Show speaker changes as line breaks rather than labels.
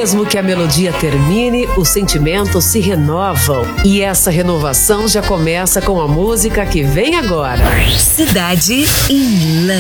Mesmo que a melodia termine, os sentimentos se renovam. E essa renovação já começa com a música que vem agora.
Cidade em Lã.